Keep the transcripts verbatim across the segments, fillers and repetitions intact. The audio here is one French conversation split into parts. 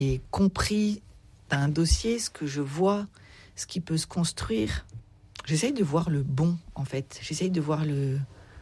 J'ai compris d'un dossier ce que je vois, ce qui peut se construire. J'essaye de voir le bon, en fait. J'essaye de voir le,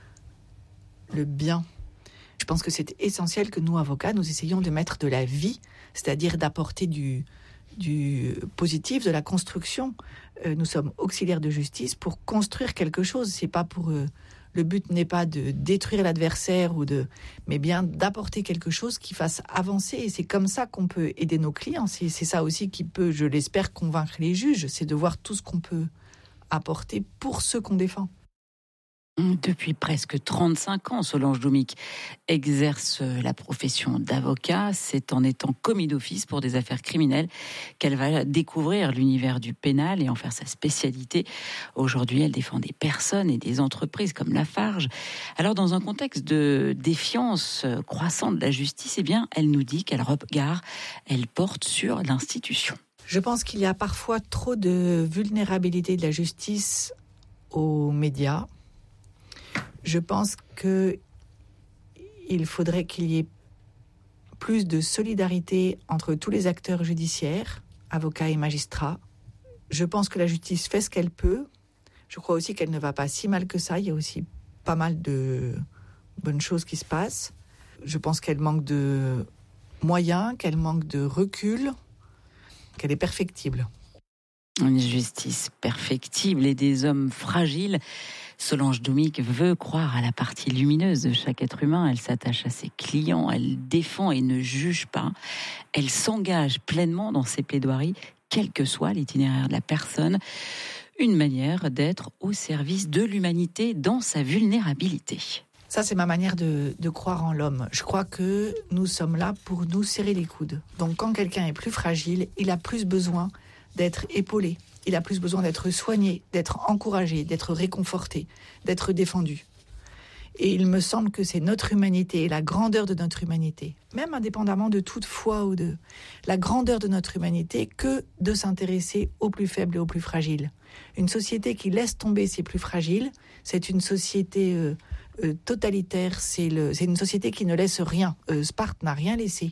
le bien. Je pense que c'est essentiel que nous, avocats, nous essayions de mettre de la vie, c'est-à-dire d'apporter du, du positif, de la construction. Euh, nous sommes auxiliaires de justice pour construire quelque chose. C'est pas pour, euh, le but n'est pas de détruire l'adversaire, ou de, mais bien d'apporter quelque chose qui fasse avancer. Et c'est comme ça qu'on peut aider nos clients. C'est, c'est ça aussi qui peut, je l'espère, convaincre les juges. C'est de voir tout ce qu'on peut apporter pour ceux qu'on défend. Depuis presque trente-cinq ans, Solange Doumic exerce la profession d'avocat. C'est en étant commis d'office pour des affaires criminelles qu'elle va découvrir l'univers du pénal et en faire sa spécialité. Aujourd'hui, elle défend des personnes et des entreprises comme Lafarge. Alors, dans un contexte de défiance croissante de la justice, eh bien, elle nous dit quel regard elle porte sur l'institution. Je pense qu'il y a parfois trop de vulnérabilité de la justice aux médias. Je pense qu'il faudrait qu'il y ait plus de solidarité entre tous les acteurs judiciaires, avocats et magistrats. Je pense que la justice fait ce qu'elle peut. Je crois aussi qu'elle ne va pas si mal que ça. Il y a aussi pas mal de bonnes choses qui se passent. Je pense qu'elle manque de moyens, qu'elle manque de recul, qu'elle est perfectible. Une justice perfectible et des hommes fragiles. Solange Doumic veut croire à la partie lumineuse de chaque être humain. Elle s'attache à ses clients, elle défend et ne juge pas. Elle s'engage pleinement dans ses plaidoiries, quel que soit l'itinéraire de la personne. Une manière d'être au service de l'humanité dans sa vulnérabilité. Ça, c'est ma manière de, de croire en l'homme. Je crois que nous sommes là pour nous serrer les coudes. Donc quand quelqu'un est plus fragile, il a plus besoin d'être épaulé. Il a plus besoin d'être soigné, d'être encouragé, d'être réconforté, d'être défendu. Et il me semble que c'est notre humanité et la grandeur de notre humanité, même indépendamment de toute foi ou de la grandeur de notre humanité, que de s'intéresser aux plus faibles et aux plus fragiles. Une société qui laisse tomber ses plus fragiles, c'est une société euh, euh, totalitaire, c'est, le, c'est une société qui ne laisse rien. Euh, Sparte n'a rien laissé.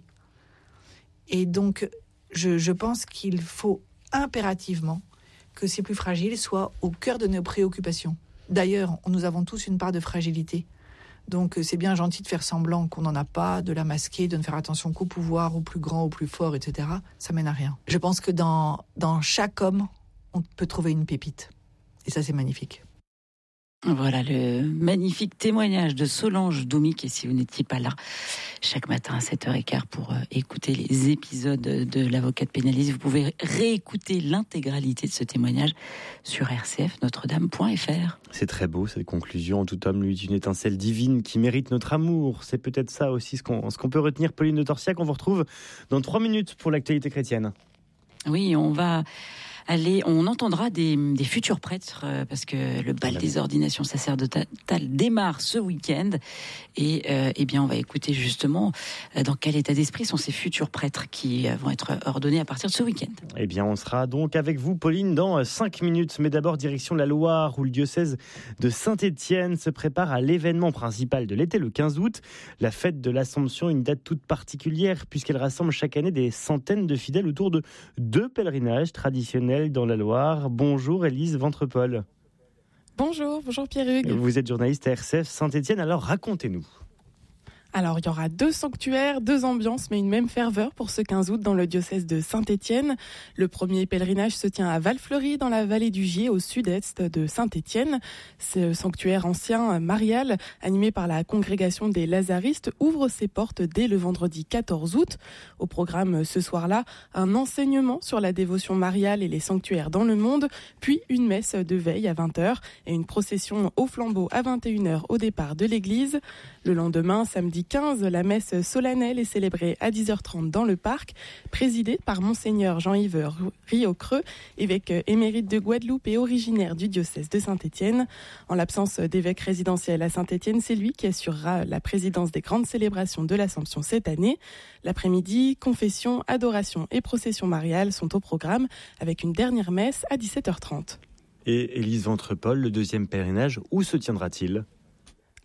Et donc, je, je pense qu'il faut impérativement que ces plus fragiles soient au cœur de nos préoccupations. D'ailleurs, nous avons tous une part de fragilité. Donc c'est bien gentil de faire semblant qu'on n'en a pas, de la masquer, de ne faire attention qu'au pouvoir, au plus grand, au plus fort, et cetera. Ça mène à rien. Je pense que dans, dans chaque homme, on peut trouver une pépite. Et ça, c'est magnifique. Voilà le magnifique témoignage de Solange Doumic. Et si vous n'étiez pas là chaque matin à sept heures quinze pour euh, écouter les épisodes de l'avocate pénaliste, vous pouvez réécouter l'intégralité de ce témoignage sur r c f notre dame point f r. C'est très beau cette conclusion. Tout homme lui est une étincelle divine qui mérite notre amour. C'est peut-être ça aussi ce qu'on, ce qu'on peut retenir. Pauline de Torsiac, on vous retrouve dans trois minutes pour l'actualité chrétienne. Oui, on va... Allez, on entendra des, des futurs prêtres euh, parce que le bal des ordinations sacerdotales démarre ce week-end et euh, eh bien on va écouter justement euh, dans quel état d'esprit sont ces futurs prêtres qui euh, vont être ordonnés à partir de ce week-end. Eh bien on sera donc avec vous Pauline dans cinq minutes, mais d'abord direction la Loire où le diocèse de Saint-Étienne se prépare à l'événement principal de l'été le quinze août, la fête de l'Assomption, une date toute particulière puisqu'elle rassemble chaque année des centaines de fidèles autour de deux pèlerinages traditionnels dans la Loire. Bonjour Élise Ventrepol. Bonjour, bonjour Pierre-Hugues. Vous êtes journaliste à R C F Saint-Étienne, alors racontez-nous. Alors, il y aura deux sanctuaires, deux ambiances, mais une même ferveur pour ce quinze août dans le diocèse de Saint-Étienne. Le premier pèlerinage se tient à Val-Fleury, dans la vallée du Gier, au sud-est de Saint-Étienne. Ce sanctuaire ancien marial, animé par la congrégation des Lazaristes, ouvre ses portes dès le vendredi quatorze août. Au programme ce soir-là, un enseignement sur la dévotion mariale et les sanctuaires dans le monde, puis une messe de veille à vingt heures et une procession au flambeau à vingt et une heures au départ de l'église. Le lendemain, samedi quinze, la messe solennelle est célébrée à dix heures trente dans le parc, présidée par Monseigneur Jean-Yves Riocreux, évêque émérite de Guadeloupe et originaire du diocèse de Saint-Étienne. En l'absence d'évêque résidentiel à Saint-Étienne, c'est lui qui assurera la présidence des grandes célébrations de l'Assomption cette année. L'après-midi, confession, adoration et procession mariale sont au programme, avec une dernière messe à dix-sept heures trente. Et Élise Ventrepol, le deuxième pèlerinage, où se tiendra-t-il ?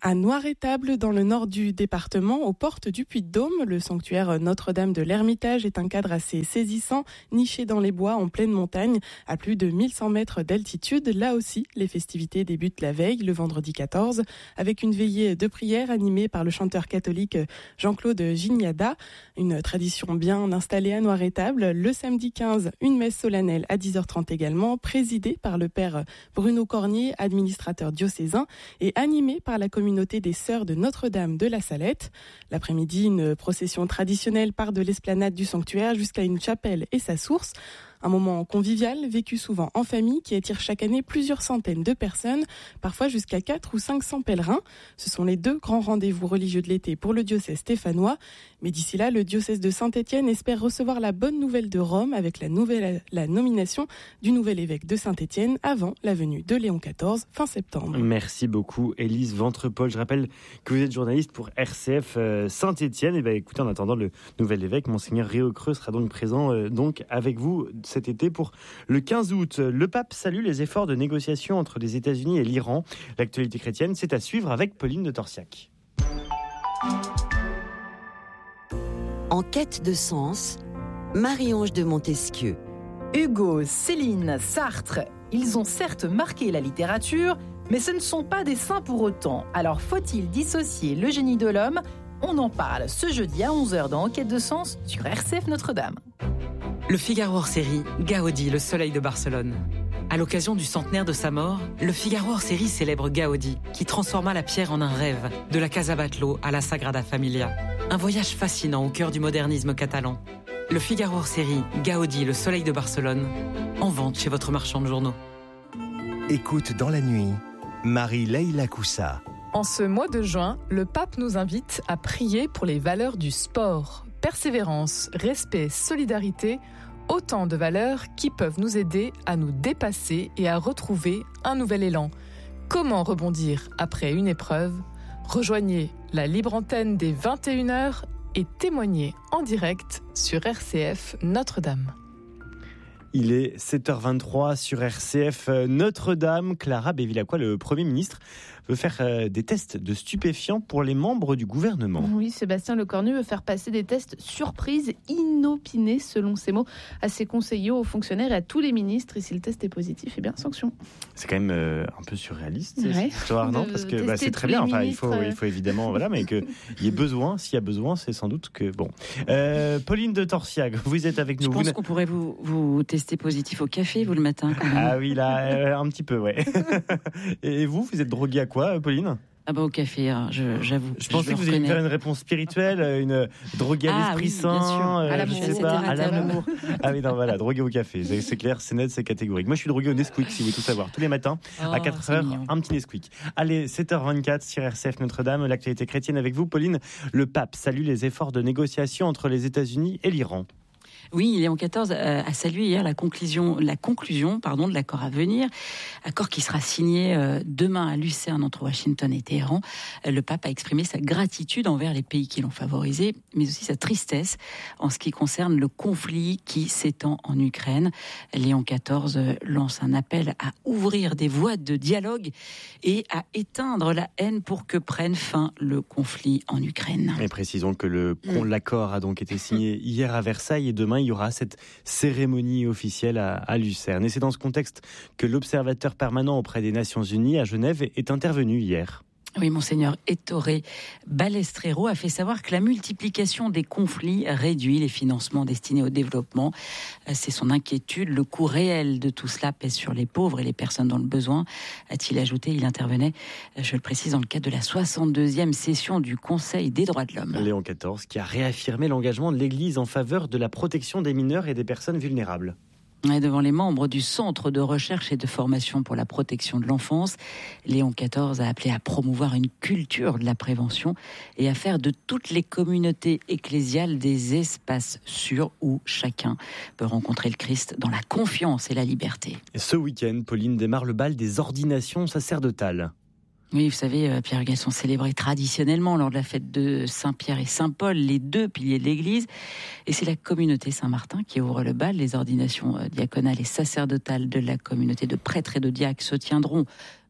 À Noir-Étable, dans le nord du département, aux portes du Puy-de-Dôme, le sanctuaire Notre-Dame de l'Ermitage est un cadre assez saisissant, niché dans les bois en pleine montagne, à plus de mille cent mètres d'altitude. Là aussi, les festivités débutent la veille, le vendredi quatorze, avec une veillée de prière animée par le chanteur catholique Jean-Claude Gignada. Une tradition bien installée à Noir-Étable. Le samedi quinze, une messe solennelle à dix heures trente également, présidée par le père Bruno Cornier, administrateur diocésain, et animée par la communauté des Sœurs de Notre-Dame de la Salette. L'après-midi, une procession traditionnelle part de l'esplanade du sanctuaire jusqu'à une chapelle et sa source. Un moment convivial, vécu souvent en famille, qui attire chaque année plusieurs centaines de personnes, parfois jusqu'à quatre ou cinq cents pèlerins. Ce sont les deux grands rendez-vous religieux de l'été pour le diocèse stéphanois. Mais d'ici là, le diocèse de Saint-Étienne espère recevoir la bonne nouvelle de Rome avec la, nouvelle, la nomination du nouvel évêque de Saint-Étienne avant la venue de Léon quatorze fin septembre. Merci beaucoup, Élise Ventrepol. Je rappelle que vous êtes journaliste pour R C F euh, Saint-Étienne. Et bien, écoutez, en attendant le nouvel évêque, Monseigneur Réau Creux sera donc présent euh, donc avec vous cet été pour le quinze août. Le pape salue les efforts de négociation entre les États-Unis et l'Iran. L'actualité chrétienne, c'est à suivre avec Pauline de Torsiac. En quête de sens, Marie-Ange de Montesquieu. Hugo, Céline, Sartre, ils ont certes marqué la littérature, mais ce ne sont pas des saints pour autant. Alors faut-il dissocier le génie de l'homme ? On en parle ce jeudi à onze heures dans En quête de sens sur R C F Notre-Dame. Le Figaro hors série, Gaudi, le soleil de Barcelone. À l'occasion du centenaire de sa mort, le Figaro hors série célèbre Gaudi, qui transforma la pierre en un rêve, de la Casa Batlló à la Sagrada Familia. Un voyage fascinant au cœur du modernisme catalan. Le Figaro hors série, Gaudi, le soleil de Barcelone, en vente chez votre marchand de journaux. Écoute dans la nuit, Marie-Leila Coussa. En ce mois de juin, le pape nous invite à prier pour les valeurs du sport. Persévérance, respect, solidarité, autant de valeurs qui peuvent nous aider à nous dépasser et à retrouver un nouvel élan. Comment rebondir après une épreuve ? Rejoignez la libre antenne des vingt et une heures et témoignez en direct sur R C F Notre-Dame. Il est sept heures vingt-trois sur R C F Notre-Dame. Clara Bévilacqua, le Premier ministre, veut faire euh, des tests de stupéfiants pour les membres du gouvernement. Oui, Sébastien Lecornu veut faire passer des tests surprises, inopinés, selon ses mots, à ses conseillers, aux fonctionnaires et à tous les ministres. Et si le test est positif, eh bien, sanction. C'est quand même euh, un peu surréaliste, ouais. cette histoire, non ? Parce que bah, c'est très bien. Enfin, il faut, euh... il faut évidemment, voilà, mais qu'il y ait besoin. S'il y a besoin, c'est sans doute que bon. Euh, Pauline de Torsiac, vous êtes avec nous. Je pense vous... qu'on pourrait vous, vous tester positif au café, vous le matin. Quand même. Ah oui, là, euh, un petit peu, ouais. Et vous, vous êtes droguée à quoi, Pauline ? Ah bah au café, hein, je, j'avoue. Je pensais je que vous alliez faire une réponse spirituelle, une droguée à ah, l'esprit oui, saint, euh, à l'amour, je sais pas, à l'amour. l'amour. Ah oui, non, voilà, droguée au café. C'est, c'est clair, c'est net, c'est catégorique. Moi, je suis drogué au Nesquik, si vous voulez tout savoir. Tous les matins, oh, à quatre heures, un petit Nesquik. Allez, sept heures vingt-quatre sur R C F Notre-Dame, l'actualité chrétienne avec vous, Pauline. Le pape salue les efforts de négociation entre les États-Unis et l'Iran. Oui, Léon quatorze a salué hier la conclusion, la conclusion pardon, de l'accord à venir, accord qui sera signé demain à Lucerne entre Washington et Téhéran. Le pape a exprimé sa gratitude envers les pays qui l'ont favorisé, mais aussi sa tristesse en ce qui concerne le conflit qui s'étend en Ukraine. Léon quatorze lance un appel à ouvrir des voies de dialogue et à éteindre la haine pour que prenne fin le conflit en Ukraine. Et précisons que le, mmh. l'accord a donc été signé hier à Versailles et demain il y aura cette cérémonie officielle à, à Lucerne. Et c'est dans ce contexte que l'observateur permanent auprès des Nations Unies à Genève est intervenu hier. Oui, Monseigneur Ettore Balestrero a fait savoir que la multiplication des conflits réduit les financements destinés au développement. C'est son inquiétude. Le coût réel de tout cela pèse sur les pauvres et les personnes dans le besoin, a-t-il ajouté. Il intervenait, je le précise, dans le cadre de la soixante-deuxième session du Conseil des droits de l'homme. Léon quatorze qui a réaffirmé l'engagement de l'Église en faveur de la protection des mineurs et des personnes vulnérables. Et devant les membres du Centre de recherche et de formation pour la protection de l'enfance, Léon quatorze a appelé à promouvoir une culture de la prévention et à faire de toutes les communautés ecclésiales des espaces sûrs où chacun peut rencontrer le Christ dans la confiance et la liberté. Et ce week-end, Pauline, démarre le bal des ordinations sacerdotales. Oui, vous savez, Pierre Hugues, elles sont célébrées traditionnellement lors de la fête de Saint-Pierre et Saint-Paul, les deux piliers de l'Église. Et c'est la communauté Saint-Martin qui ouvre le bal. Les ordinations diaconales et sacerdotales de la communauté de prêtres et de diacres se tiendront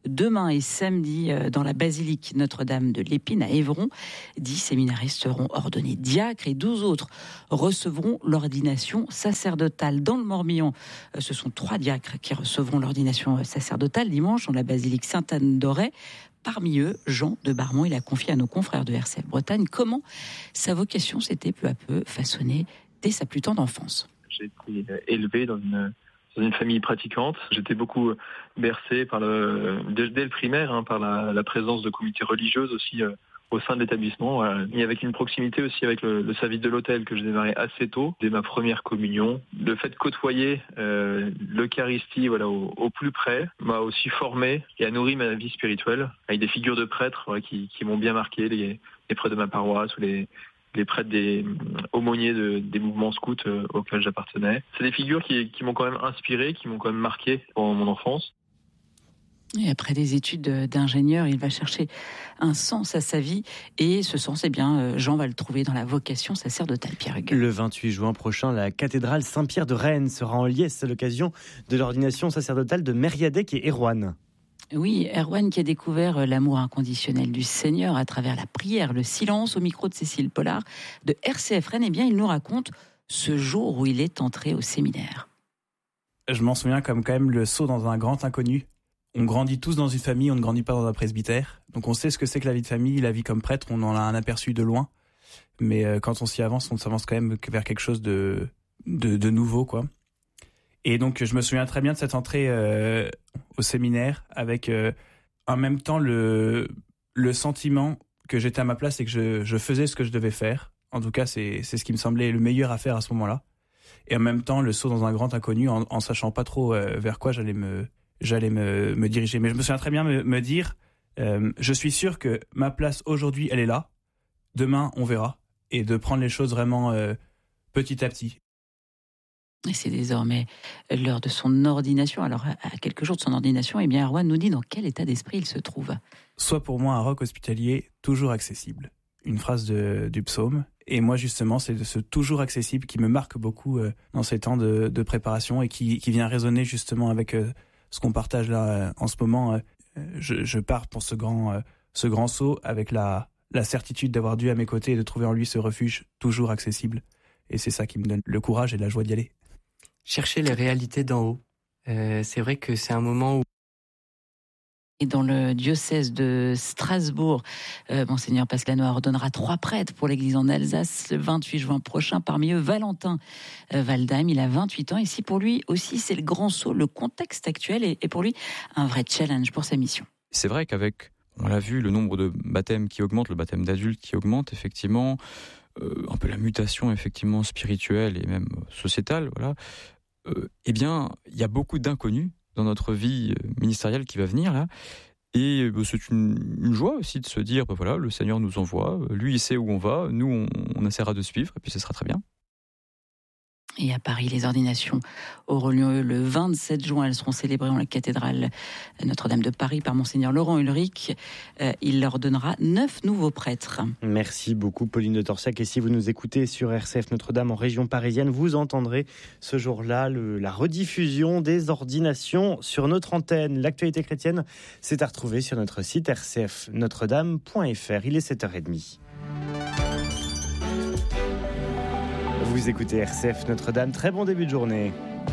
demain et samedi dans la basilique Notre-Dame de l'Épine à Évron. Dix séminaristes seront ordonnés diacres et douze autres recevront l'ordination sacerdotale. Dans le Morbihan, ce sont trois diacres qui recevront l'ordination sacerdotale dimanche dans la basilique Sainte-Anne-d'Auray. Parmi eux, Jean de Barmont, il a confié à nos confrères de R C F Bretagne comment sa vocation s'était peu à peu façonnée dès sa plus tendre enfance. J'ai été élevé dans une, dans une famille pratiquante. J'étais beaucoup bercé par le, dès le primaire hein, par la, la présence de comités religieuses aussi euh, au sein de l'établissement. Voilà. Et avec une proximité aussi avec le, le service de l'hôtel que j'ai démarré assez tôt, dès ma première communion. Le fait de côtoyer euh, l'Eucharistie voilà, au, au plus près m'a aussi formé et a nourri ma vie spirituelle avec des figures de prêtres voilà, qui, qui m'ont bien marqué, les, les prêtres de ma paroisse ou les les prêtres des aumôniers de, des mouvements scouts euh, auxquels j'appartenais. C'est des figures qui, qui m'ont quand même inspiré, qui m'ont quand même marqué pendant mon enfance. Et après des études d'ingénieur, il va chercher un sens à sa vie. Et ce sens, eh bien, Jean va le trouver dans la vocation sacerdotale. Pierre Hugues. Le vingt-huit juin prochain, la cathédrale Saint-Pierre de Rennes sera en liesse à l'occasion de l'ordination sacerdotale de Mériadec et Erwan. Oui, Erwan qui a découvert l'amour inconditionnel du Seigneur à travers la prière, le silence, au micro de Cécile Pollard de R C F Rennes. Eh bien, il nous raconte ce jour où il est entré au séminaire. Je m'en souviens comme quand même le saut dans un grand inconnu. On grandit tous dans une famille, on ne grandit pas dans un presbytère. Donc on sait ce que c'est que la vie de famille, la vie comme prêtre, on en a un aperçu de loin. Mais quand on s'y avance, on s'avance quand même vers quelque chose de, de, de nouveau, quoi. Et donc, je me souviens très bien de cette entrée euh, au séminaire avec euh, en même temps le, le sentiment que j'étais à ma place et que je, je faisais ce que je devais faire. En tout cas, c'est, c'est ce qui me semblait le meilleur à faire à ce moment-là. Et en même temps, le saut dans un grand inconnu en, en sachant pas trop euh, vers quoi j'allais me, j'allais me, me diriger. Mais je me souviens très bien me, me dire, euh, je suis sûr que ma place aujourd'hui, elle est là. Demain, on verra. Et de prendre les choses vraiment euh, petit à petit. Et c'est désormais l'heure de son ordination. Alors, à quelques jours de son ordination, eh bien, Erwan nous dit dans quel état d'esprit il se trouve. Sois pour moi un roc hospitalier toujours accessible. Une phrase de, du psaume. Et moi, justement, c'est ce toujours accessible qui me marque beaucoup euh, dans ces temps de, de préparation et qui, qui vient résonner justement avec euh, ce qu'on partage là euh, en ce moment. Euh, je, je pars pour ce grand, euh, ce grand saut avec la, la certitude d'avoir Dieu à mes côtés et de trouver en lui ce refuge toujours accessible. Et c'est ça qui me donne le courage et la joie d'y aller. Chercher les réalités d'en haut. Euh, c'est vrai que c'est un moment où... Et dans le diocèse de Strasbourg, euh, Monseigneur Pascalano ordonnera trois prêtres pour l'église en Alsace le vingt-huit juin prochain. Parmi eux, Valentin euh, Waldheim, il a vingt-huit ans. Et si pour lui aussi, c'est le grand saut, le contexte actuel est, est pour lui un vrai challenge pour sa mission. C'est vrai qu'avec, on l'a vu, le nombre de baptêmes qui augmente, le baptême d'adultes qui augmente, effectivement, euh, un peu la mutation effectivement spirituelle et même sociétale, voilà. Euh, eh bien, il y a beaucoup d'inconnus dans notre vie ministérielle qui va venir là, et bah, c'est une, une joie aussi de se dire, bah, voilà, le Seigneur nous envoie, lui il sait où on va, nous on, on essaiera de suivre, et puis ce sera très bien. Et à Paris, les ordinations auront lieu le vingt-sept juin. Elles seront célébrées en la cathédrale Notre-Dame de Paris par Monseigneur Laurent Ulrich. Euh, il leur donnera neuf nouveaux prêtres. Merci beaucoup, Pauline de Torsiac. Et si vous nous écoutez sur R C F Notre-Dame en région parisienne, vous entendrez ce jour-là le, la rediffusion des ordinations sur notre antenne. L'actualité chrétienne, c'est à retrouver sur notre site r c f notre dame point f r. Il est sept heures trente. Vous écoutez R C F Notre-Dame, très bon début de journée.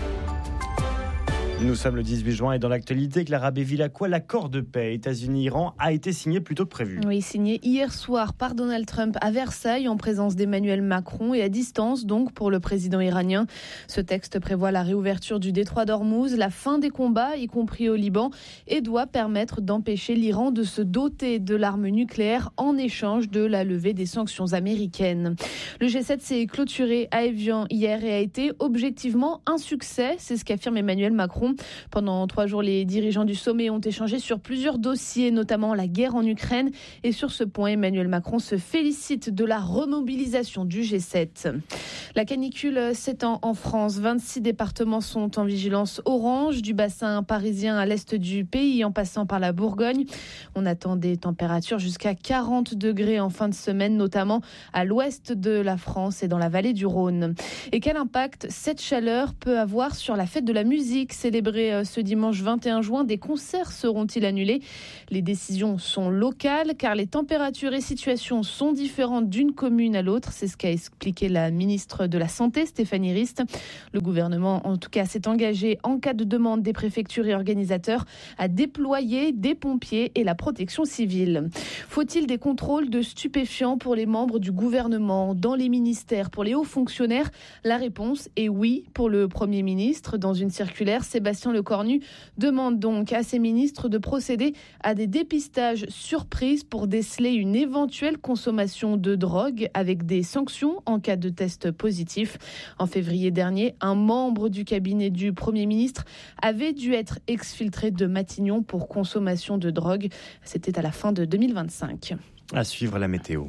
Nous sommes le dix-huit juin et dans l'actualité, Clara Bévilacqua, l'accord de paix États-Unis-Iran a été signé plus tôt que prévu. Oui, signé hier soir par Donald Trump à Versailles en présence d'Emmanuel Macron et à distance donc pour le président iranien. Ce texte prévoit la réouverture du détroit d'Ormuz, la fin des combats, y compris au Liban, et doit permettre d'empêcher l'Iran de se doter de l'arme nucléaire en échange de la levée des sanctions américaines. Le G sept s'est clôturé à Évian hier et a été objectivement un succès, c'est ce qu'affirme Emmanuel Macron. Pendant trois jours, les dirigeants du sommet ont échangé sur plusieurs dossiers, notamment la guerre en Ukraine. Et sur ce point, Emmanuel Macron se félicite de la remobilisation du G sept. La canicule s'étend en France. vingt-six départements sont en vigilance orange, du bassin parisien à l'est du pays, en passant par la Bourgogne. On attend des températures jusqu'à quarante degrés en fin de semaine, notamment à l'ouest de la France et dans la vallée du Rhône. Et quel impact cette chaleur peut avoir sur la fête de la musique célébrée célébrée ce dimanche vingt et un juin. Des concerts seront-ils annulés ? Les décisions sont locales car les températures et situations sont différentes d'une commune à l'autre. C'est ce qu'a expliqué la ministre de la Santé, Stéphanie Rist. Le gouvernement, en tout cas, s'est engagé en cas de demande des préfectures et organisateurs à déployer des pompiers et la protection civile. Faut-il des contrôles de stupéfiants pour les membres du gouvernement, dans les ministères, pour les hauts fonctionnaires ? La réponse est oui pour le Premier ministre. Dans une circulaire, Sébastien Lecornu demande donc à ses ministres de procéder à des dépistages surprises pour déceler une éventuelle consommation de drogue avec des sanctions en cas de test positif. En février dernier, un membre du cabinet du Premier ministre avait dû être exfiltré de Matignon pour consommation de drogue. C'était à la fin de deux mille vingt-cinq. À suivre la météo.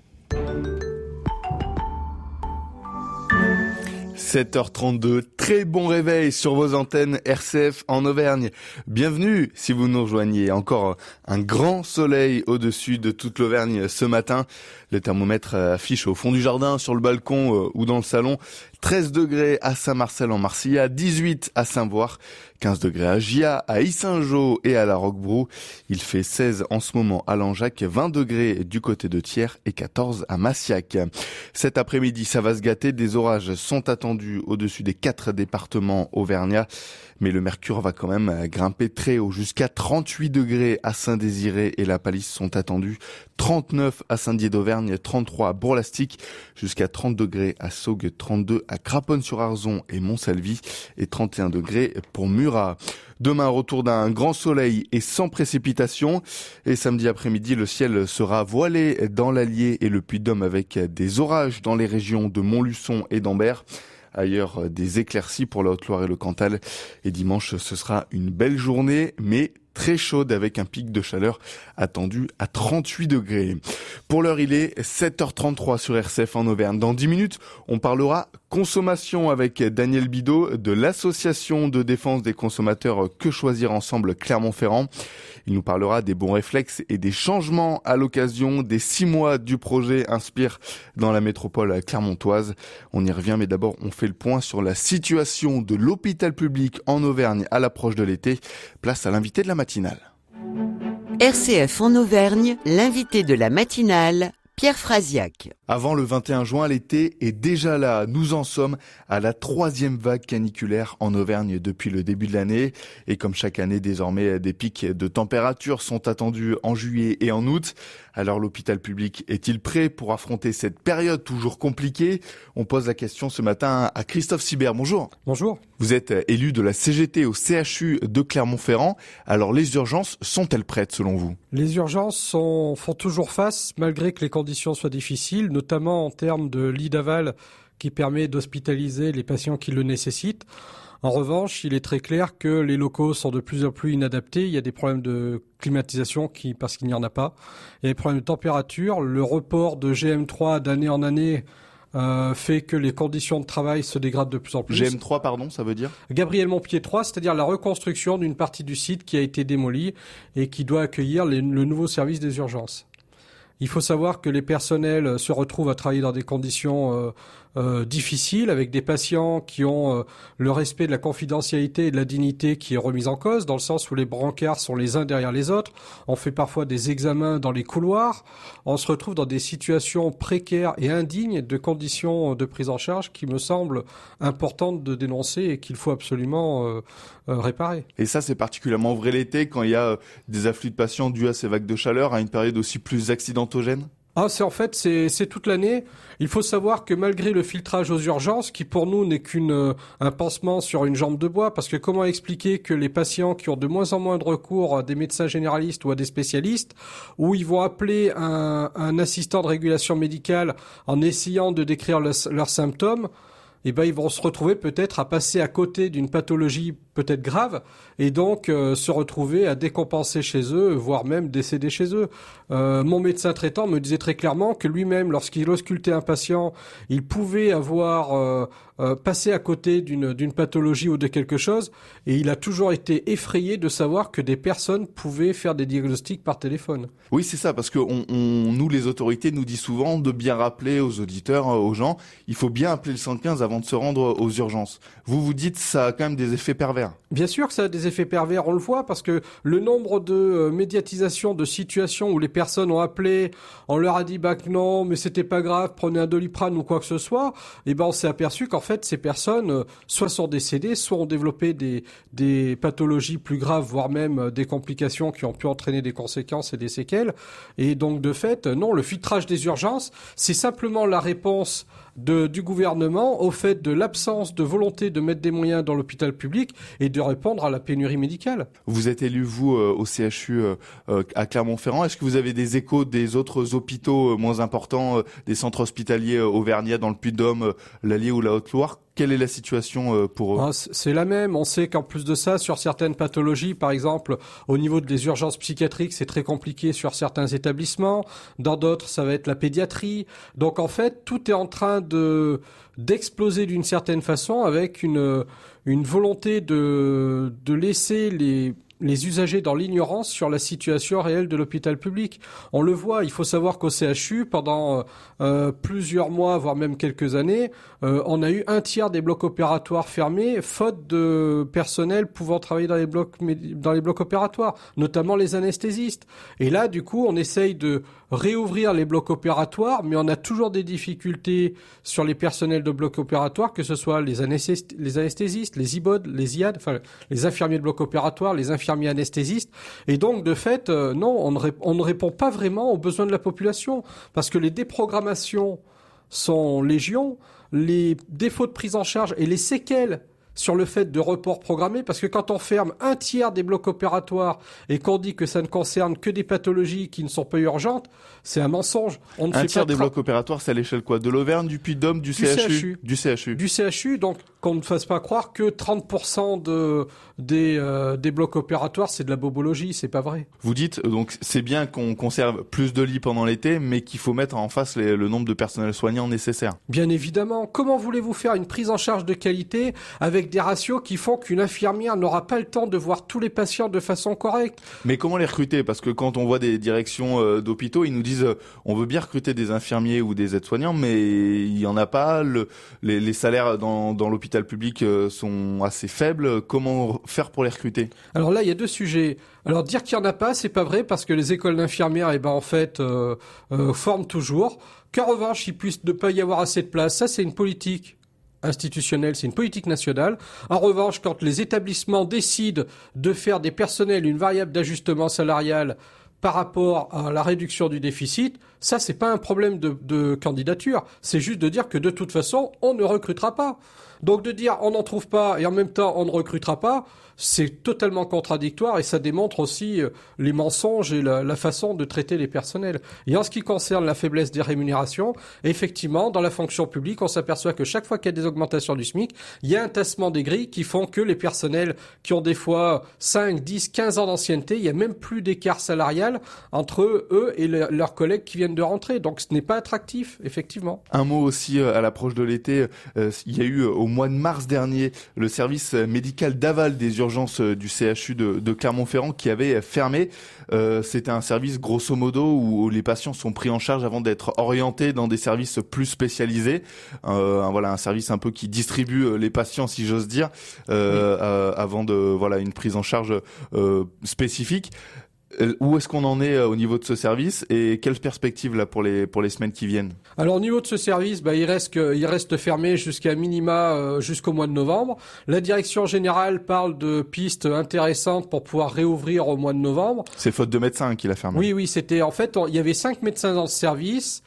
sept heures trente-deux, très bon réveil sur vos antennes R C F en Auvergne. Bienvenue si vous nous rejoignez. Encore un grand soleil au-dessus de toute l'Auvergne ce matin. Le thermomètre affiche au fond du jardin, sur le balcon ou dans le salon, treize degrés à Saint-Marcel-en-Marcillat, dix-huit à Saint-Voir, quinze degrés à Gia, à Yssingeaux et à la Roquebrou. Il fait seize en ce moment à Langeac, vingt degrés du côté de Thiers et quatorze à Massiac. Cet après-midi, ça va se gâter. Des orages sont attendus au-dessus des quatre départements auvergnats. Mais le mercure va quand même grimper très haut, jusqu'à trente-huit degrés à Saint-Désiré et la Palisse sont attendus, trente-neuf à Saint-Dié d'Auvergne, trente-trois à Bourg-Lastic, jusqu'à trente degrés à Saugues, trente-deux à Craponne-sur-Arzon et Montsalvi et trente et un degrés pour Murat. Demain, retour d'un grand soleil et sans précipitation. Et samedi après-midi, le ciel sera voilé dans l'Allier et le Puy-de-Dôme avec des orages dans les régions de Montluçon et d'Ambert. Ailleurs, des éclaircies pour la Haute-Loire et le Cantal. Et dimanche, ce sera une belle journée, mais très chaude avec un pic de chaleur attendu à trente-huit degrés. Pour l'heure, il est sept heures trente-trois sur R C F en Auvergne. Dans dix minutes, on parlera consommation avec Daniel Bidot de l'association de défense des consommateurs Que Choisir Ensemble Clermont-Ferrand. Il nous parlera des bons réflexes et des changements à l'occasion des six mois du projet Inspire dans la métropole clermontoise. On y revient, mais d'abord, on fait le point sur la situation de l'hôpital public en Auvergne à l'approche de l'été. Place à l'invité de la matinale. R C F en Auvergne, l'invité de la matinale, Pierre Frasiac. Avant le vingt et un juin, l'été est déjà là. Nous en sommes à la troisième vague caniculaire en Auvergne depuis le début de l'année. Et comme chaque année, désormais, des pics de température sont attendus en juillet et en août. Alors l'hôpital public est-il prêt pour affronter cette période toujours compliquée ? On pose la question ce matin à Christophe Sibert. Bonjour. Bonjour. Vous êtes élu de la C G T au C H U de Clermont-Ferrand. Alors les urgences sont-elles prêtes selon vous ? Les urgences sont, font toujours face malgré que les conditions soient difficiles, notamment en termes de lit d'aval qui permet d'hospitaliser les patients qui le nécessitent. En revanche, il est très clair que les locaux sont de plus en plus inadaptés. Il y a des problèmes de climatisation qui, parce qu'il n'y en a pas. Il y a des problèmes de température. Le report de G M trois d'année en année euh, fait que les conditions de travail se dégradent de plus en plus. G M trois, pardon, ça veut dire ? Gabriel Montpied trois, c'est-à-dire la reconstruction d'une partie du site qui a été démolie et qui doit accueillir les, le nouveau service des urgences. Il faut savoir que les personnels se retrouvent à travailler dans des conditions euh, euh, difficiles, avec des patients qui ont euh, le respect de la confidentialité et de la dignité qui est remise en cause, dans le sens où les brancards sont les uns derrière les autres. On fait parfois des examens dans les couloirs. On se retrouve dans des situations précaires et indignes de conditions de prise en charge qui me semblent importantes de dénoncer et qu'il faut absolument euh, euh, réparer. Et ça, c'est particulièrement vrai l'été, quand il y a des afflux de patients dus à ces vagues de chaleur, à une période aussi plus accidentogène. Ah, c'est en fait, c'est, c'est toute l'année. Il faut savoir que malgré le filtrage aux urgences, qui pour nous n'est qu'une euh, un pansement sur une jambe de bois, parce que comment expliquer que les patients qui ont de moins en moins de recours à des médecins généralistes ou à des spécialistes, où ils vont appeler un, un assistant de régulation médicale en essayant de décrire le, leurs symptômes, eh ben ils vont se retrouver peut-être à passer à côté d'une pathologie peut-être grave et donc euh, se retrouver à décompenser chez eux, voire même décéder chez eux. Euh, mon médecin traitant me disait très clairement que lui-même, lorsqu'il auscultait un patient, il pouvait avoir euh, euh, passer à côté d'une, d'une pathologie ou de quelque chose, et il a toujours été effrayé de savoir que des personnes pouvaient faire des diagnostics par téléphone. Oui, c'est ça, parce que on, on, nous, les autorités, nous disent souvent de bien rappeler aux auditeurs, aux gens, il faut bien appeler le cent quinze avant de se rendre aux urgences. Vous vous dites, ça a quand même des effets pervers. Bien sûr que ça a des effets pervers, on le voit, parce que le nombre de euh, médiatisation de situations où les personnes ont appelé, on leur a dit bah que non, mais c'était pas grave, prenez un Doliprane ou quoi que ce soit, et ben on s'est aperçu qu'en fait ces personnes euh, soit sont décédées, soit ont développé des des pathologies plus graves, voire même euh, des complications qui ont pu entraîner des conséquences et des séquelles. Et donc de fait, euh, non, le filtrage des urgences, c'est simplement la réponse de, du gouvernement au fait de l'absence de volonté de mettre des moyens dans l'hôpital public et de répondre à la pénurie médicale. Vous êtes élu, vous, euh, au C H U euh, à Clermont-Ferrand. Est-ce que vous avez des échos des autres hôpitaux euh, moins importants, euh, des centres hospitaliers euh, auvergnats dans le Puy-de-Dôme, euh, l'Allier ou la Haute-Loire ? Quelle est la situation euh, pour eux ? Ah, c'est la même. On sait qu'en plus de ça, sur certaines pathologies, par exemple, au niveau des urgences psychiatriques, c'est très compliqué sur certains établissements. Dans d'autres, ça va être la pédiatrie. Donc en fait, tout est en train de d'exploser d'une certaine façon avec une une volonté de de laisser les les usagers dans l'ignorance sur la situation réelle de l'hôpital public. On le voit, il faut savoir qu'au C H U, pendant euh, plusieurs mois, voire même quelques années, euh, on a eu un tiers des blocs opératoires fermés, faute de personnel pouvant travailler dans les blocs, dans les blocs opératoires, notamment les anesthésistes. Et là, du coup, on essaye de réouvrir les blocs opératoires, mais on a toujours des difficultés sur les personnels de blocs opératoires, que ce soit les, anesthésistes, les anesthésistes, les I B O D, les I A D, enfin les infirmiers de blocs opératoires, les infirmiers anesthésistes. Et donc, de fait, euh, non, on ne, rép- on ne répond pas vraiment aux besoins de la population, parce que les déprogrammations sont légion, les défauts de prise en charge et les séquelles sur le fait de report programmé, parce que quand on ferme un tiers des blocs opératoires et qu'on dit que ça ne concerne que des pathologies qui ne sont pas urgentes, c'est un mensonge. On ne un fait tiers pas des tra- blocs opératoires, c'est à l'échelle quoi ? De l'Auvergne, du Puy-de-Dôme, du, du C H U, C H U. Du C H U. Du C H U, donc qu'on ne fasse pas croire que trente pour cent de, des, euh, des blocs opératoires, c'est de la bobologie, c'est pas vrai. Vous dites, donc c'est bien qu'on conserve plus de lits pendant l'été, mais qu'il faut mettre en face les, le nombre de personnels soignants nécessaires. Bien évidemment. Comment voulez-vous faire une prise en charge de qualité avec des ratios qui font qu'une infirmière n'aura pas le temps de voir tous les patients de façon correcte ? Mais comment les recruter ? Parce que quand on voit des directions euh, d'hôpitaux, ils nous disent euh, on veut bien recruter des infirmiers ou des aides-soignants, mais il y en a pas. Le, les, les salaires dans, dans l'hôpital public euh, sont assez faibles. Comment faire pour les recruter ? Alors là, il y a deux sujets. Alors dire qu'il y en a pas, c'est pas vrai, parce que les écoles d'infirmières, eh ben en fait, euh, euh, forment toujours. Qu'en revanche, il puisse ne pas y avoir assez de place, ça c'est une politique institutionnelle, c'est une politique nationale. En revanche, quand les établissements décident de faire des personnels une variable d'ajustement salarial par rapport à la réduction du déficit, ça c'est pas un problème de, de candidature, c'est juste de dire que de toute façon, on ne recrutera pas. Donc de dire on n'en trouve pas et en même temps on ne recrutera pas, c'est totalement contradictoire et ça démontre aussi les mensonges et la, la façon de traiter les personnels. Et en ce qui concerne la faiblesse des rémunérations, effectivement, dans la fonction publique, on s'aperçoit que chaque fois qu'il y a des augmentations du SMIC, il y a un tassement des grilles qui font que les personnels qui ont des fois cinq, dix, quinze ans d'ancienneté, il n'y a même plus d'écart salarial entre eux et le, leurs collègues qui viennent de rentrer. Donc ce n'est pas attractif, effectivement. Un mot aussi à l'approche de l'été, euh, il y a eu au mois de mars dernier le service médical d'aval des urgences du C H U de, de Clermont-Ferrand qui avait fermé. Euh, c'était un service grosso modo où, où les patients sont pris en charge avant d'être orientés dans des services plus spécialisés. Euh, un, voilà, un service un peu qui distribue les patients, si j'ose dire, euh, oui. euh, avant de voilà une prise en charge euh, spécifique. Où est-ce qu'on en est au niveau de ce service et quelles perspectives là pour les pour les semaines qui viennent ? Alors au niveau de ce service, bah il reste que, il reste fermé jusqu'à minima euh, jusqu'au mois de novembre. La direction générale parle de pistes intéressantes pour pouvoir réouvrir au mois de novembre. C'est faute de médecins qu'il a fermé. Oui oui, c'était en fait on, il y avait cinq médecins dans ce service,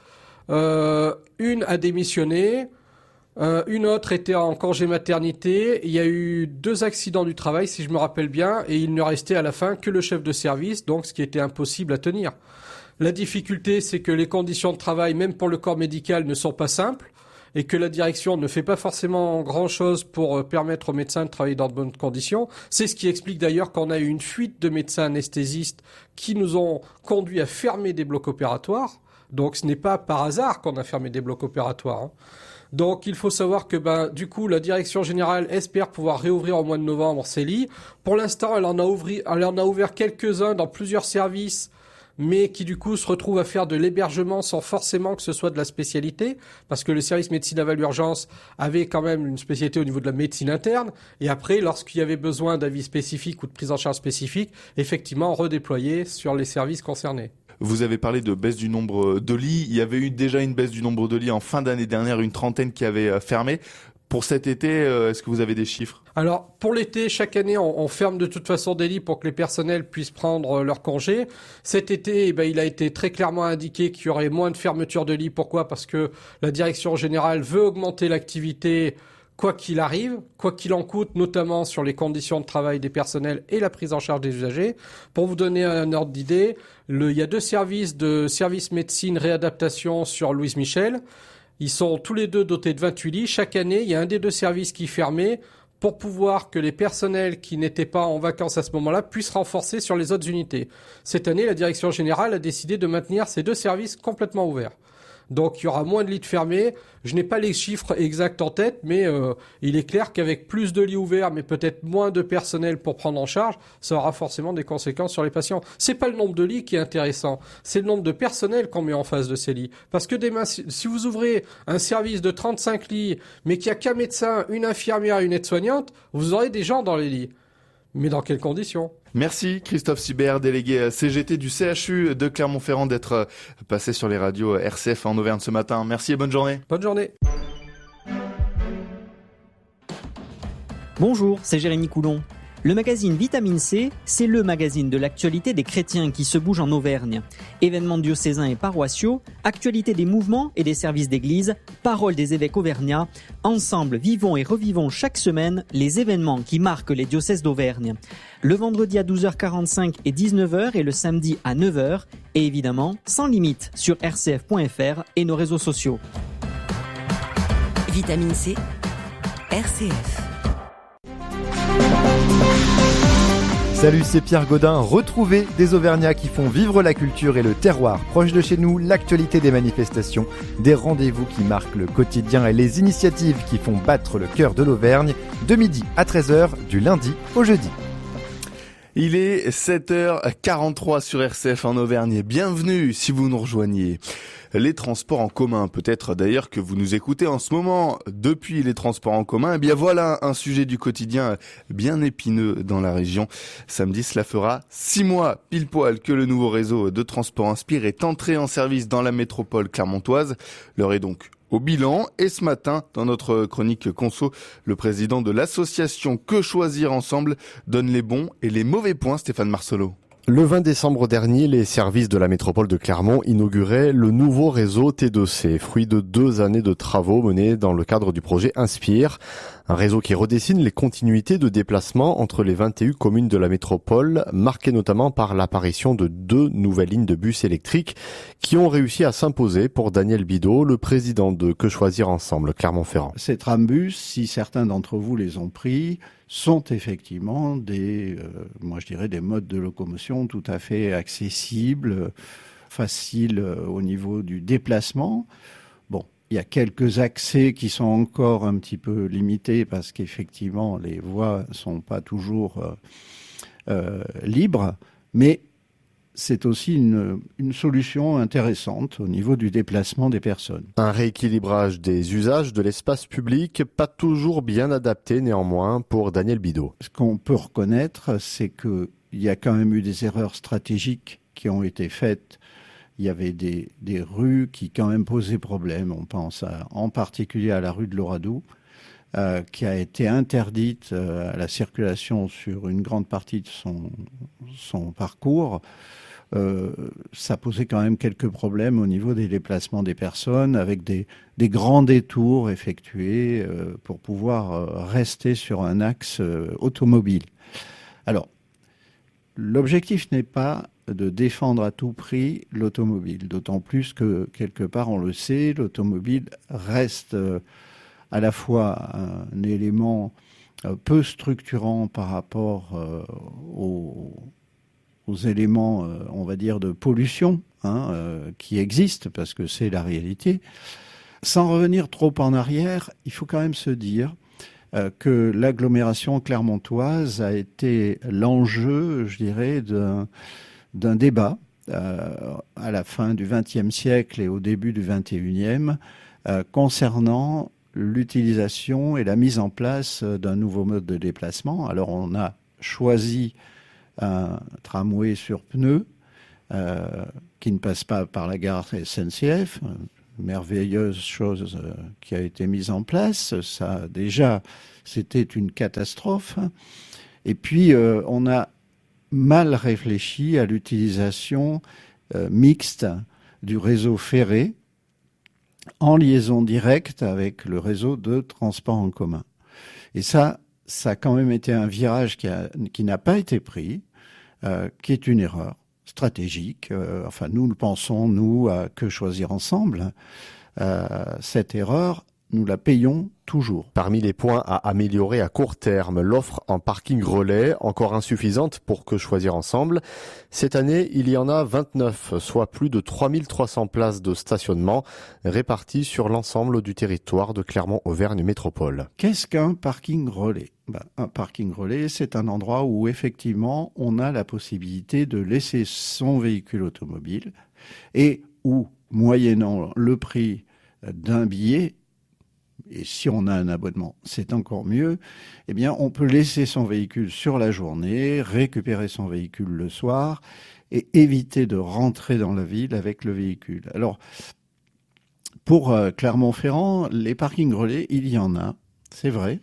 euh, une a démissionné. Euh, une autre était en congé maternité. Il y a eu deux accidents du travail, si je me rappelle bien, et il ne restait à la fin que le chef de service, donc ce qui était impossible à tenir. La difficulté, c'est que les conditions de travail, même pour le corps médical, ne sont pas simples, et que la direction ne fait pas forcément grand-chose pour permettre aux médecins de travailler dans de bonnes conditions. C'est ce qui explique d'ailleurs qu'on a eu une fuite de médecins anesthésistes qui nous ont conduit à fermer des blocs opératoires. Donc ce n'est pas par hasard qu'on a fermé des blocs opératoires, hein. Donc il faut savoir que ben, du coup la direction générale espère pouvoir réouvrir au mois de novembre ces lits. Pour l'instant, elle en a ouvri, elle en a ouvert quelques-uns dans plusieurs services, mais qui du coup se retrouvent à faire de l'hébergement sans forcément que ce soit de la spécialité, parce que le service médecine aval urgence avait quand même une spécialité au niveau de la médecine interne, et après, lorsqu'il y avait besoin d'avis spécifiques ou de prise en charge spécifique, effectivement redéployer sur les services concernés. Vous avez parlé de baisse du nombre de lits. Il y avait eu déjà une baisse du nombre de lits en fin d'année dernière, une trentaine qui avait fermé. Pour cet été, est-ce que vous avez des chiffres ? Alors, pour l'été, chaque année, on, on ferme de toute façon des lits pour que les personnels puissent prendre leur congé. Cet été, eh ben, il a été très clairement indiqué qu'il y aurait moins de fermetures de lits. Pourquoi ? Parce que la direction générale veut augmenter l'activité quoi qu'il arrive, quoi qu'il en coûte, notamment sur les conditions de travail des personnels et la prise en charge des usagers. Pour vous donner un ordre d'idée, le, il y a deux services de service médecine réadaptation sur Louise Michel. Ils sont tous les deux dotés de vingt-huit lits. Chaque année, il y a un des deux services qui fermait pour pouvoir que les personnels qui n'étaient pas en vacances à ce moment-là puissent renforcer sur les autres unités. Cette année, la direction générale a décidé de maintenir ces deux services complètement ouverts. Donc il y aura moins de lits fermés. Je n'ai pas les chiffres exacts en tête, mais euh, il est clair qu'avec plus de lits ouverts, mais peut-être moins de personnel pour prendre en charge, ça aura forcément des conséquences sur les patients. C'est pas le nombre de lits qui est intéressant, c'est le nombre de personnel qu'on met en face de ces lits. Parce que demain, si vous ouvrez un service de trente-cinq lits, mais qu'il n'y a qu'un médecin, une infirmière et une aide-soignante, vous aurez des gens dans les lits. Mais dans quelles conditions ? Merci Christophe Sibert, délégué C G T du C H U de Clermont-Ferrand, d'être passé sur les radios R C F en Auvergne ce matin. Merci et bonne journée. Bonne journée. Bonjour, c'est Jérémy Coulon. Le magazine Vitamine C, c'est le magazine de l'actualité des chrétiens qui se bougent en Auvergne. Événements diocésains et paroissiaux, actualité des mouvements et des services d'église, paroles des évêques auvergnats. Ensemble, vivons et revivons chaque semaine les événements qui marquent les diocèses d'Auvergne. Le vendredi à douze heures quarante-cinq et dix-neuf heures et le samedi à neuf heures. Et évidemment, sans limite sur r c f point f r et nos réseaux sociaux. Vitamine C, R C F. Salut, c'est Pierre Gaudin. Retrouvez des Auvergnats qui font vivre la culture et le terroir. Proche de chez nous, l'actualité des manifestations, des rendez-vous qui marquent le quotidien et les initiatives qui font battre le cœur de l'Auvergne, de midi à treize heures, du lundi au jeudi. Il est sept heures quarante-trois sur R C F en Auvergne. Bienvenue si vous nous rejoignez. Les transports en commun, peut-être d'ailleurs que vous nous écoutez en ce moment depuis les transports en commun. Eh bien voilà un sujet du quotidien bien épineux dans la région. Samedi, cela fera six mois pile poil que le nouveau réseau de transport Inspire est entré en service dans la métropole clermontoise. L'heure est donc au bilan. Et ce matin, dans notre chronique conso, le président de l'association Que Choisir Ensemble donne les bons et les mauvais points, Stéphane Marcelot. Le vingt décembre dernier, les services de la métropole de Clermont inauguraient le nouveau réseau T deux C, fruit de deux années de travaux menés dans le cadre du projet Inspire. Un réseau qui redessine les continuités de déplacement entre les vingt et un communes de la métropole, marqué notamment par l'apparition de deux nouvelles lignes de bus électriques qui ont réussi à s'imposer pour Daniel Bidot, le président de Que Choisir Ensemble, Clermont-Ferrand. Ces trambus, si certains d'entre vous les ont pris, sont effectivement des, euh, moi je dirais, des modes de locomotion tout à fait accessibles, faciles euh, au niveau du déplacement. Bon, il y a quelques accès qui sont encore un petit peu limités parce qu'effectivement les voies sont pas toujours euh, euh, libres, mais c'est aussi une, une solution intéressante au niveau du déplacement des personnes. Un rééquilibrage des usages de l'espace public, pas toujours bien adapté néanmoins pour Daniel Bidot. Ce qu'on peut reconnaître, c'est qu'il y a quand même eu des erreurs stratégiques qui ont été faites. Il y avait des, des rues qui quand même posaient problème. On pense à, en particulier à la rue de l'Oradou, euh, qui a été interdite euh, à la circulation sur une grande partie de son, son parcours. Euh, ça posait quand même quelques problèmes au niveau des déplacements des personnes, avec des, des grands détours effectués euh, pour pouvoir euh, rester sur un axe euh, automobile. Alors, l'objectif n'est pas de défendre à tout prix l'automobile, d'autant plus que, quelque part, on le sait, l'automobile reste euh, à la fois un élément euh, peu structurant par rapport euh, aux aux éléments, euh, on va dire, de pollution hein, euh, qui existent, parce que c'est la réalité. Sans revenir trop en arrière, il faut quand même se dire euh, que l'agglomération clermontoise a été l'enjeu, je dirais, d'un, d'un débat euh, à la fin du vingtième siècle et au début du vingt et unième euh, concernant l'utilisation et la mise en place d'un nouveau mode de déplacement. Alors on a choisi un tramway sur pneus euh, qui ne passe pas par la gare S N C F, une merveilleuse chose euh, qui a été mise en place. Ça, déjà, c'était une catastrophe. Et puis, euh, on a mal réfléchi à l'utilisation euh, mixte du réseau ferré en liaison directe avec le réseau de transport en commun. Et ça, ça a quand même été un virage qui, a, qui n'a pas été pris, euh, qui est une erreur stratégique. Euh, enfin, nous le pensons, nous, à Que choisir ensemble. Euh, cette erreur, nous la payons toujours. Parmi les points à améliorer à court terme, l'offre en parking relais, encore insuffisante pour Que choisir ensemble. Cette année, il y en a vingt-neuf, soit plus de trois mille trois cents places de stationnement réparties sur l'ensemble du territoire de Clermont-Auvergne Métropole. Qu'est-ce qu'un parking relais ? Ben, un parking relais, c'est un endroit où effectivement on a la possibilité de laisser son véhicule automobile et où, moyennant le prix d'un billet, et si on a un abonnement, c'est encore mieux, eh bien, on peut laisser son véhicule sur la journée, récupérer son véhicule le soir et éviter de rentrer dans la ville avec le véhicule. Alors, pour euh, Clermont-Ferrand, les parkings relais, il y en a, c'est vrai.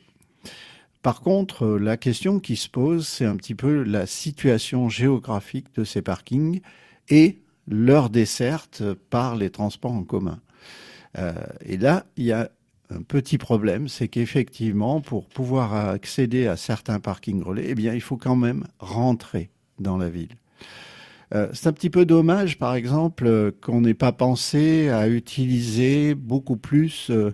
Par contre, euh, la question qui se pose, c'est un petit peu la situation géographique de ces parkings et leur desserte par les transports en commun. Euh, et là, il y a un petit problème, c'est qu'effectivement, pour pouvoir accéder à certains parkings relais, eh bien, il faut quand même rentrer dans la ville. Euh, c'est un petit peu dommage, par exemple, qu'on n'ait pas pensé à utiliser beaucoup plus euh,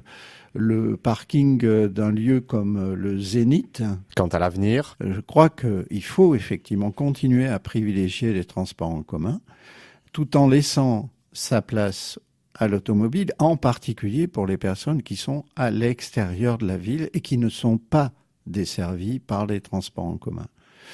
le parking d'un lieu comme le Zénith. Quant à l'avenir, je crois qu'il faut effectivement continuer à privilégier les transports en commun, tout en laissant sa place à l'automobile, en particulier pour les personnes qui sont à l'extérieur de la ville et qui ne sont pas desservies par les transports en commun.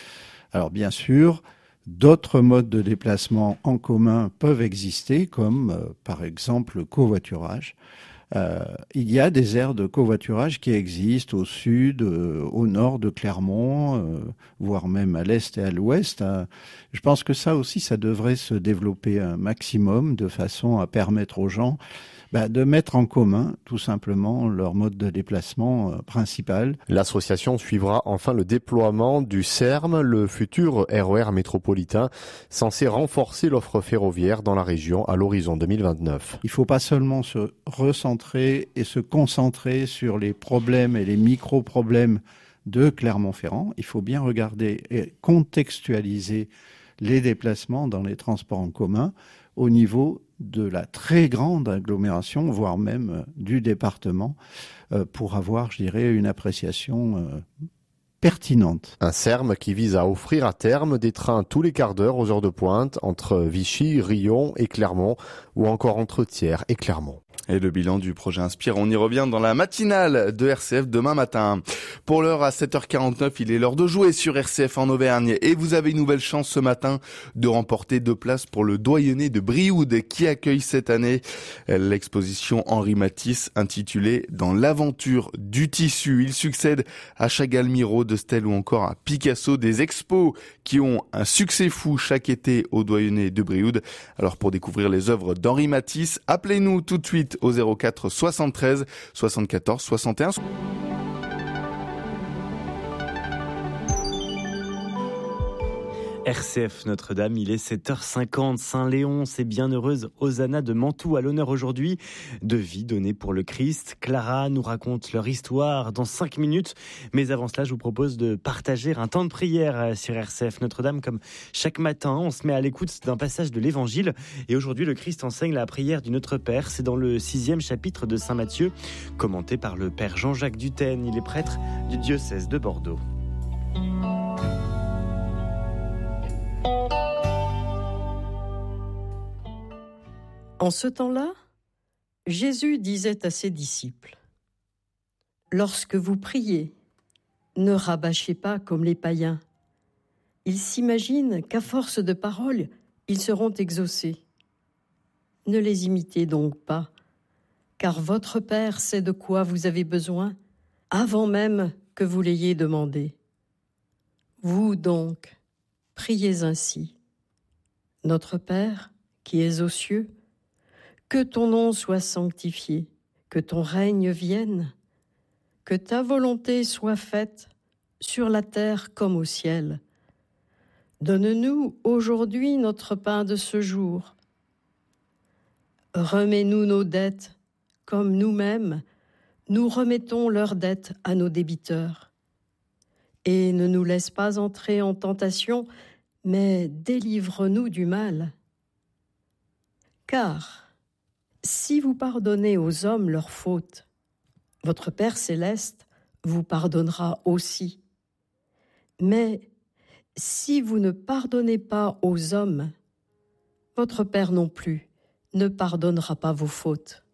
Alors bien sûr, d'autres modes de déplacement en commun peuvent exister, comme euh, par exemple le covoiturage. Euh, il y a des aires de covoiturage qui existent au sud, euh, au nord de Clermont, euh, voire même à l'est et à l'ouest. Euh, je pense que ça aussi, ça devrait se développer un maximum de façon à permettre aux gens bah, de mettre en commun tout simplement leur mode de déplacement euh, principal. L'association suivra enfin le déploiement du C E R M, le futur R E R métropolitain, censé renforcer l'offre ferroviaire dans la région à l'horizon deux mille vingt-neuf. Il ne faut pas seulement se recentrer et se concentrer sur les problèmes et les micro-problèmes de Clermont-Ferrand. Il faut bien regarder et contextualiser les déplacements dans les transports en commun au niveau de la très grande agglomération, voire même du département, euh, pour avoir, je dirais, une appréciation euh, pertinente. Un C E R M qui vise à offrir à terme des trains tous les quarts d'heure aux heures de pointe entre Vichy, Riom et Clermont, ou encore entre Thiers et Clermont. Et le bilan du projet Inspire, on y revient dans la matinale de R C F demain matin. Pour l'heure, à sept heures quarante-neuf, il est l'heure de jouer sur R C F en Auvergne. Et vous avez une nouvelle chance ce matin de remporter deux places pour le doyenné de Brioude qui accueille cette année l'exposition Henri Matisse intitulée Dans l'aventure du tissu. Il succède à Chagall, Miro, de Stel ou encore à Picasso, des expos qui ont un succès fou chaque été au doyenné de Brioude. Alors pour découvrir les œuvres d'Henri Matisse, appelez-nous tout de suite au zéro quatre soixante-treize soixante-quatorze soixante et un. R C F Notre-Dame, il est sept heures cinquante. Saint-Léon, c'est bienheureuse Hosanna de Mantoue à l'honneur aujourd'hui. De vie donnée pour le Christ. Clara nous raconte leur histoire dans cinq minutes. Mais avant cela, je vous propose de partager un temps de prière sur R C F Notre-Dame. Comme chaque matin, on se met à l'écoute d'un passage de l'Évangile. Et aujourd'hui, le Christ enseigne la prière du Notre Père. C'est dans le sixième chapitre de Saint Matthieu, commenté par le Père Jean-Jacques Dutène. Il est prêtre du diocèse de Bordeaux. En ce temps-là, Jésus disait à ses disciples, « Lorsque vous priez, ne rabâchez pas comme les païens. Ils s'imaginent qu'à force de paroles, ils seront exaucés. Ne les imitez donc pas, car votre Père sait de quoi vous avez besoin avant même que vous l'ayez demandé. Vous donc, priez ainsi. Notre Père, qui es aux cieux, que ton nom soit sanctifié, que ton règne vienne, que ta volonté soit faite sur la terre comme au ciel. Donne-nous aujourd'hui notre pain de ce jour. Remets-nous nos dettes, comme nous-mêmes, nous remettons leurs dettes à nos débiteurs. Et ne nous laisse pas entrer en tentation, mais délivre-nous du mal. Car, si vous pardonnez aux hommes leurs fautes, votre Père céleste vous pardonnera aussi. Mais si vous ne pardonnez pas aux hommes, votre Père non plus ne pardonnera pas vos fautes.